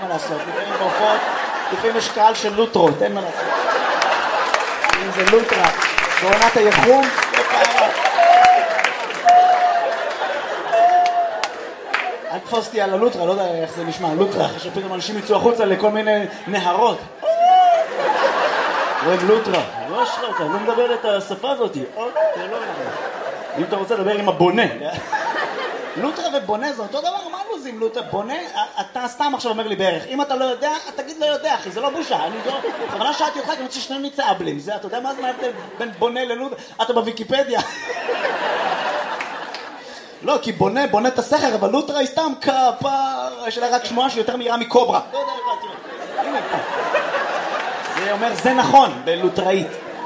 מה לעשות, לפעמים בהופעות, לפעמים יש קהל של לוטרות, אין מה לעשות. אם זה לוטרה, בעונת היחום, לא פעם. אל תפוס אותי על הלוטרה, לא יודע איך זה נשמע, לוטרה, אחרי שפתאום אנשים יצאו החוצה לכל מיני נהרות. רואים לוטרה, לא שלך, אני לא מדבר את השפה הזאת. אם אתה רוצה לדבר עם הבונה. לוטרה ובונה זה אותו דבר, מה לוזים לוטרה? בונה, אתה סתם עכשיו אומר לי בערך. אם אתה לא יודע, תגיד לא יודע, אחי, זה לא בושה. אני לא... בכוונה שאלתי אותך, כי אני רוצה ששניהם מצעבלים. אתה יודע מה זה ההבדל בין בונה ללוטרה? אתה בוויקיפדיה. לא, כי בונה את הסכר, אבל לוטרה היא סתם כפר, יש לה רק שמועה שהיא יותר מהירה מקוברה. לא יודע, הנה פה. זה אומר, זה נכון, בלוטראית.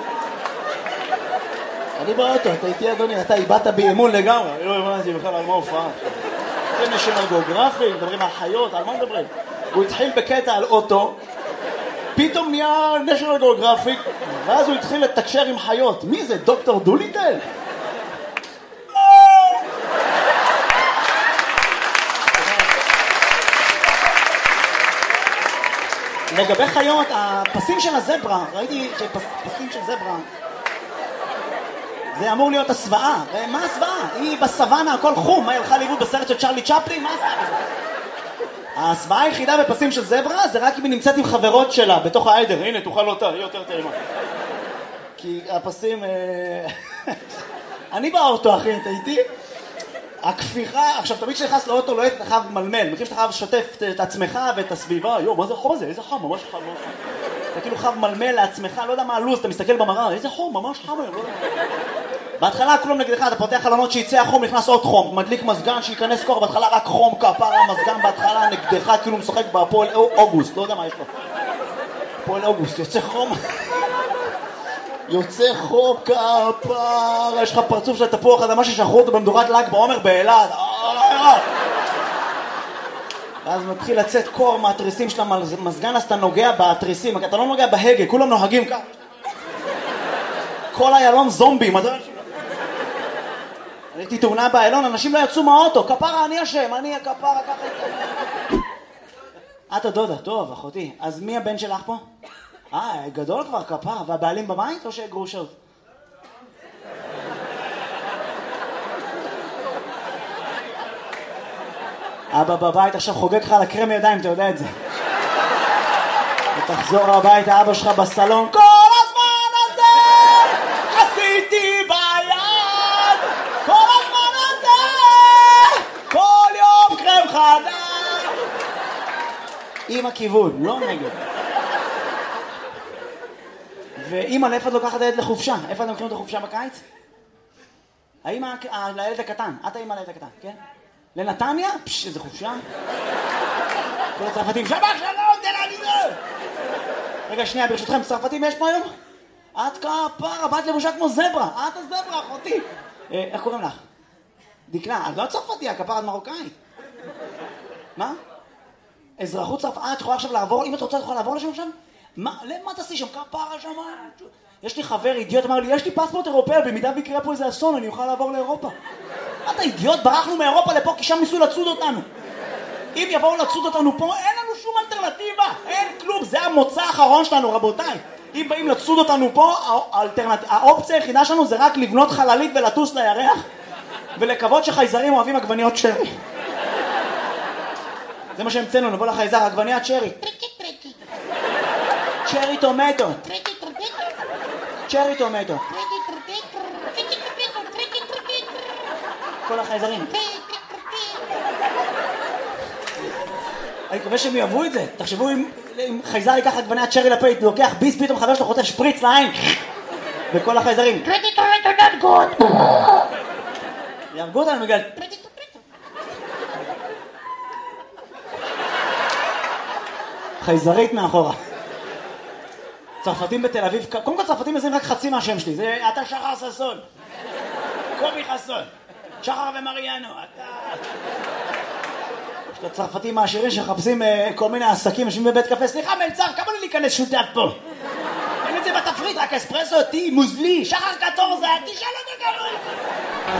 אני באוטו, אתה איתי אדוני, אתה איבדת באימון לגמרי. לא הבנתי בכלל על מה הופעה. זה נשיונל גיאוגרפיק, מדברים על חיות, על מה מדברים? הוא התחיל בקטע על אוטו, פתאום נהיה נשיונל גיאוגרפיק, ואז הוא התחיל לתקשר עם חיות. מי זה, דוקטור דוליטל? לגבי חיות, הפסים של הזברה, ראיתי שפסים של זברה, זה אמור להיות הסוואה. מה הסוואה? היא בסוואנה, הכל חום. מה, היא הלכה לאיבוד בסרט של צ'רלי צ'פלין? מה זה? הסוואה היחידה בפסים של זברה זה רק אם היא נמצאת עם חברות שלה בתוך העדר. הנה, תאכל אותה, היא יותר טעימה. כי הפסים... אני באוטו, אחי, אתה איתי? הכפיחה, עכשיו תמיד כשנכנס לאוטו לא אתה חייב מלמל, מכיר שאתה חייב לשתף את עצמך ואת הסביבה, מה זה החום הזה? איזה חם, ממש חם. אתה כאילו חייב מלמל לעצמך, לא יודע מה הלוז, אתה מסתכל במראה, איזה חום, ממש חם היום, לא יודע. בהתחלה כולם נגדך, אתה פותח חלונות שיצא החום, נכנס עוד חום, מדליק מזגן שיכנס קור, בהתחלה רק חום, כפר המזגן בהתחלה נגדך, כאילו משחק בהפועל אוגוסט, לא יודע מה יש לו. הפועל אוגוסט, יוצא חום. יוצא חום כפר, יש לך פרצוף של תפוח אדמה ששחרו אותו במדורת ל"ג בעומר באילת. ואז מתחיל לצאת קור מהתריסים של המזגן, אז אתה נוגע בתריסים, אתה לא נוגע בהגה, כולם נוהגים ככה. כל איילון זומבים. ראיתי תאונה באיילון, אנשים לא יצאו מהאוטו, כפרה אני אשם, אני הכפרה ככה. את הדודה, טוב אחותי, אז מי הבן שלך פה? גדול כבר כפרה, והבעלים בבית או שגרושות? אבא בבית עכשיו חוגג לך על הקרם ידיים, אתה יודע את זה. ותחזור הביתה, אבא שלך בסלון, כל הזמן הזה עשיתי ביד, כל הזמן הזה, כל יום קרם חדש. עם הכיוון, לא נגד. ואמא, לאיפה את לוקחת הילד לחופשה? איפה אתם מכירים את החופשה בקיץ? האמא לילד הקטן, את האמא לילד הקטן, כן? לנתניה? פש, איזה חופשה. כל הצרפתים, שבח שלום, תלענינו! רגע, שנייה, ברשותכם, צרפתים יש פה היום? את כפרה, באת לבושה כמו זברה, את הזברה, אחותי. איך קוראים לך? דקלה, את לא צרפתי, הכפרה, את מרוקאית. מה? אזרחות צרפת, את יכולה עכשיו לעבור, אם את רוצה, את יכולה לעבור לשם עכשיו? מה תעשי שם? כפרה שם? יש לי חבר אידיוט, אמר לי, יש לי פספורט אירופאי, במידה ויקרה פה איזה אסון, אני אוכל לעבור לאירופה. אתה אידיוט, ברחנו מאירופה לפה, כי שם ניסו לצוד אותנו. אם יבואו לצוד אותנו פה, אין לנו שום אלטרנטיבה, אין כלום, זה המוצא האחרון שלנו, רבותיי. אם באים לצוד אותנו פה, האופציה היחידה שלנו זה רק לבנות חללית ולטוס לירח, ולקוות שחייזרים אוהבים עגבניות צ'רי. זה מה שהמצאנו, נבוא לחייזר, עגבניה צ'רי. צ'רי טומטו. צ'רי טומטו. כל החייזרים. אני מקווה שהם יאהבו את זה. תחשבו אם חייזר ייקח עגבניה צ'רי לפית, לוקח ביס, פתאום חבר שלו חוטף שפריץ לעין. וכל החייזרים. יהרגו אותנו בגלל... חייזרית מאחורה. צרפתים בתל אביב, קודם כל צרפתים מזים רק חצי מהשם שלי, זה אתה שחר ססון, קובי חסון, שחר ומריאנו, אתה... יש את הצרפתים העשירים שחפשים כל מיני עסקים, יושבים בבית קפה, סליחה מלצר, כמה לי להיכנס שותף פה? אין את זה בתפריט, רק אספרסו, טי, מוזלי, שחר 14, תשאל אותו כמה.